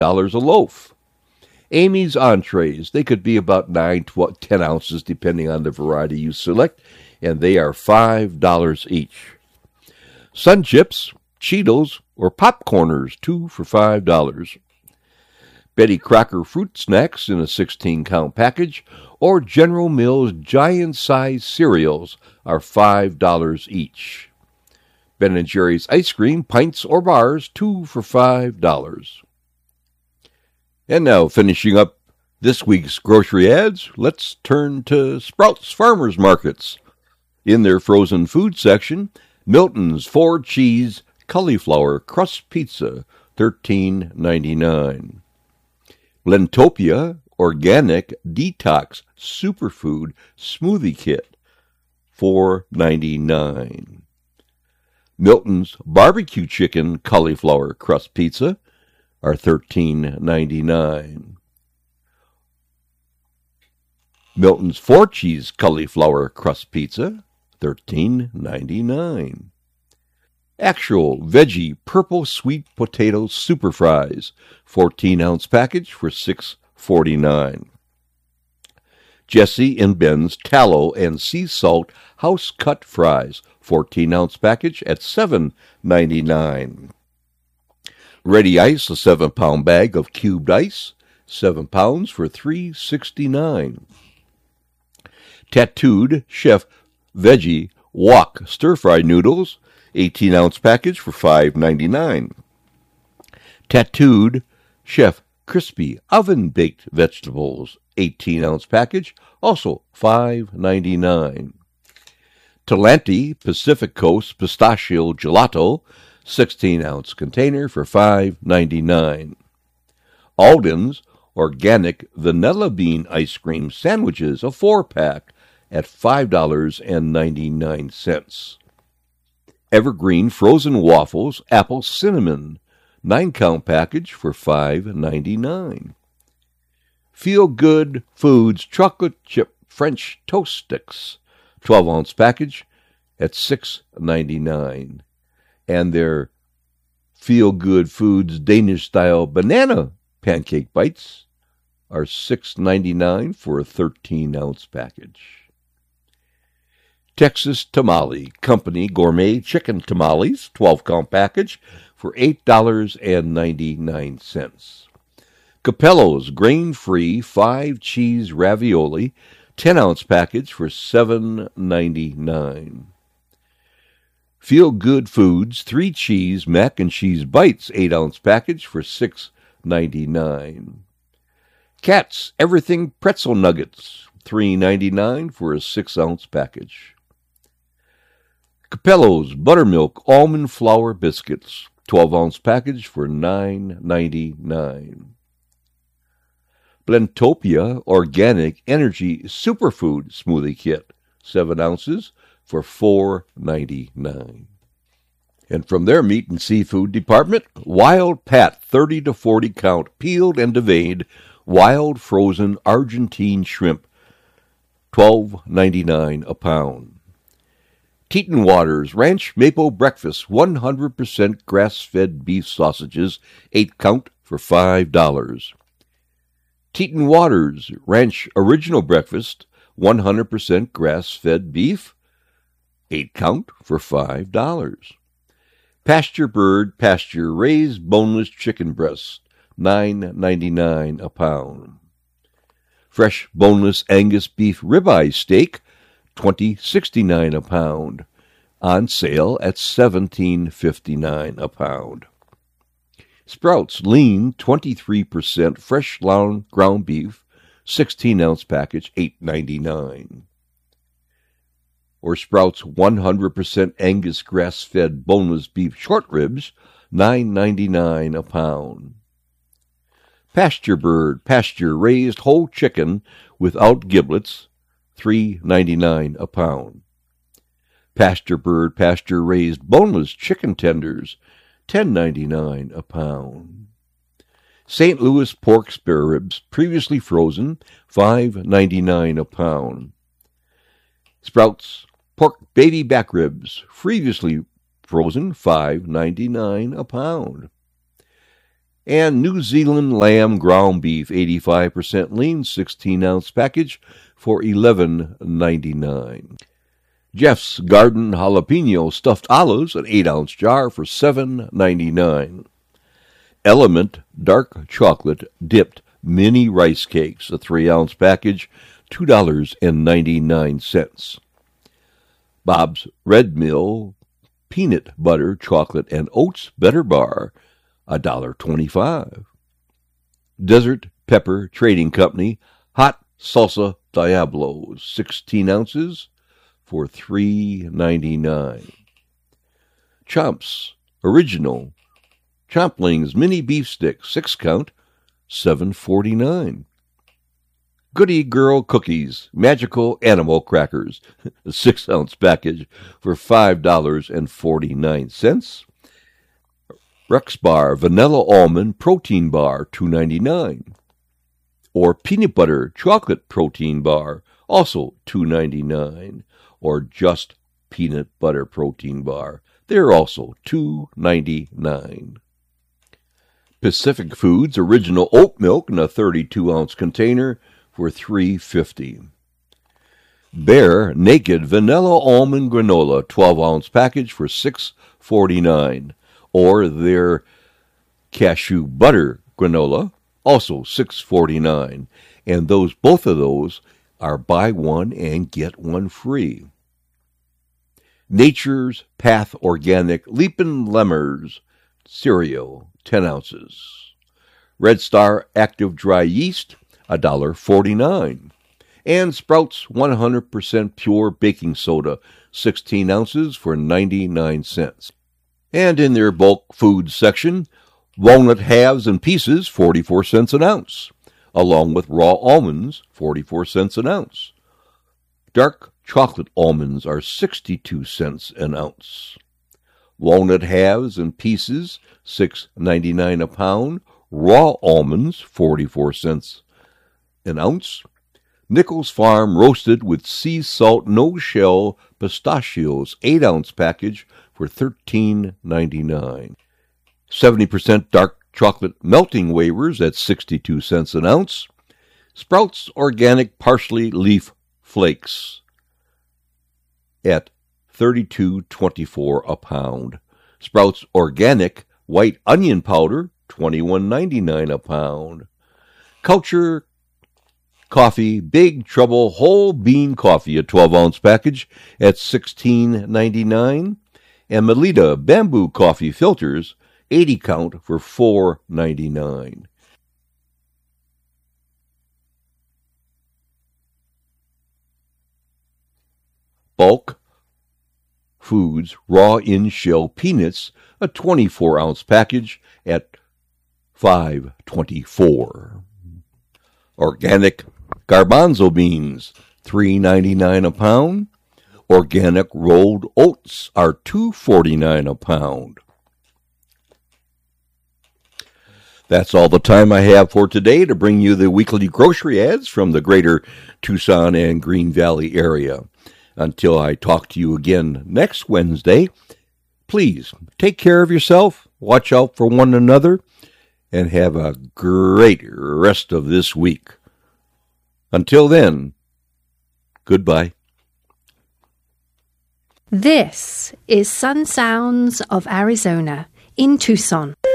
a loaf. Amy's entrees, they could be about 9, 12, 10 ounces depending on the variety you select, and they are $5 each. Sun Chips, Cheetos, or Popcorners, 2 for $5. Betty Crocker fruit snacks in a 16-count package, or General Mills giant-size cereals are $5 each. Ben & Jerry's ice cream, pints or bars, 2 for $5. And now, finishing up this week's grocery ads, let's turn to Sprouts Farmers Markets. In their frozen food section, Milton's 4-cheese cauliflower crust pizza, $13.99. Blendtopia Organic Detox Superfood Smoothie Kit, $4.99. Milton's Barbecue Chicken Cauliflower Crust Pizza are $13.99. Milton's 4-cheese Cauliflower Crust Pizza, $13.99. Actual Veggie Purple Sweet Potato Super Fries, 14-ounce package for $6.49. Jesse and Ben's Tallow and Sea Salt House Cut Fries, 14-ounce package at $7.99. Ready Ice, a 7-pound bag of cubed ice, 7 pounds for $3.69. Tattooed Chef Veggie Wok Stir-Fry Noodles, 18-ounce package for $5.99. Tattooed Chef Crispy Oven-Baked Vegetables, 18-ounce package, also $5.99. Talenti Pacific Coast Pistachio Gelato, 16-ounce container for $5.99. Alden's Organic Vanilla Bean Ice Cream Sandwiches, a 4-pack, at $5.99. Evergreen Frozen Waffles Apple Cinnamon, 9-count package for $5.99. Feel Good Foods Chocolate Chip French Toast Sticks, 12-ounce package at $6.99. And their Feel Good Foods Danish-style banana pancake bites are $6.99 for a 13-ounce package. Texas Tamale Company Gourmet Chicken Tamales, 12-count package for $8.99. Capello's Grain-Free 5-cheese ravioli, 10-ounce package for $7.99. Feel Good Foods 3-cheese mac and cheese bites, 8-ounce package for $6.99. Katz Everything Pretzel Nuggets, $3.99 for a 6-ounce package. Capello's Buttermilk Almond Flour Biscuits, 12-ounce package for $9.99. Blendtopia Organic Energy Superfood Smoothie Kit, 7 ounces for $4.99. And from their meat and seafood department, Wild Pat 30 to 40 count peeled and deveined wild frozen Argentine shrimp, $12.99 a pound. Teton Waters Ranch Maple Breakfast 100% grass-fed beef sausages, 8-count for $5. Teton Waters Ranch Original Breakfast 100% grass-fed beef, 8-count for $5. Pasture Bird Pasture Raised Boneless Chicken Breast, $9.99 a pound. Fresh Boneless Angus Beef Ribeye Steak, $20.69 a pound. On sale at $17.59 a pound. Sprouts Lean 23% fresh ground beef, 16-ounce package, $8.99. Or Sprouts 100% Angus grass-fed boneless beef short ribs, $9.99 a pound. Pasture Bird pasture-raised whole chicken without giblets, $3.99 a pound. Pasture Bird pasture-raised boneless chicken tenders, $10.99 a pound. St. Louis pork spare ribs, previously frozen, $5.99 a pound. Sprouts pork baby back ribs, previously frozen, $5.99 a pound. And New Zealand lamb ground beef, 85% lean, 16-ounce package for $11.99. Jeff's Garden Jalapeno Stuffed Olives, an 8-ounce jar for $7.99. Element Dark Chocolate Dipped Mini Rice Cakes, a 3-ounce package, $2.99. Bob's Red Mill Peanut Butter Chocolate and Oats Better Bar, $1.25. Desert Pepper Trading Company Hot Salsa Diablos, 16 ounces for $3.99. Chomps Original Chomplings Mini Beef Stick, 6-count, $7.49. Goody Girl Cookies Magical Animal Crackers, a 6-ounce package for $5.49. Rex Bar Vanilla Almond Protein Bar, $2.99. Or Peanut Butter Chocolate Protein Bar, also $2.99. Or just Peanut Butter Protein Bar, they're also $2.99. Pacific Foods Original Oat Milk in a 32-ounce container for $3.50. Bear Naked Vanilla Almond Granola, 12-ounce package for $6.49. Or their Cashew Butter Granola, also $6.49. And both of those are buy one and get one free. Nature's Path Organic Leapin' Lemmers cereal, 10 ounces. Red Star Active Dry Yeast, $1.49. And Sprouts 100% Pure Baking Soda, 16 ounces for 99 cents. And in their bulk food section, walnut halves and pieces, 44 cents an ounce, along with raw almonds, 44 cents an ounce. Dark chocolate almonds are 62 cents an ounce. Walnut halves and pieces, $6.99 a pound. Raw almonds, 44 cents an ounce. Nichols Farm roasted with sea salt no-shell pistachios, 8-ounce package for $13.99. 70% dark chocolate melting wafers at 62 cents an ounce. Sprouts Organic Parsley Leaf Flakes at $32.24 a pound. Sprouts Organic White Onion Powder, $21.99 a pound. Culture Coffee Big Trouble Whole Bean Coffee, a 12-ounce package at $16.99. And Melita Bamboo Coffee Filters, 80-count for $4.99. Bulk Foods Raw In-Shell Peanuts, a 24-ounce package at $5.24. Organic Garbanzo beans, $3.99 a pound. Organic rolled oats are $2.49 a pound. That's all the time I have for today to bring you the weekly grocery ads from the greater Tucson and Green Valley area. Until I talk to you again next Wednesday, please take care of yourself, watch out for one another, and have a great rest of this week. Until then, goodbye. This is Sun Sounds of Arizona in Tucson.